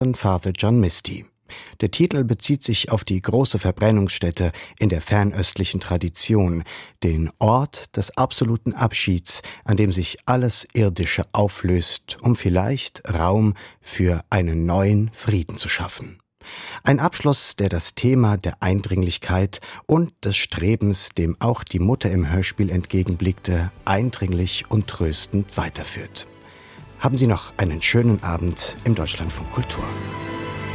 Father John Misty. Der Titel bezieht sich auf die große Verbrennungsstätte in der fernöstlichen Tradition, den Ort des absoluten Abschieds, an dem sich alles Irdische auflöst, um vielleicht Raum für einen neuen Frieden zu schaffen. Ein Abschluss, der das Thema der Eindringlichkeit und des Strebens, dem auch die Mutter im Hörspiel entgegenblickte, eindringlich und tröstend weiterführt. Haben Sie noch einen schönen Abend im Deutschlandfunk Kultur.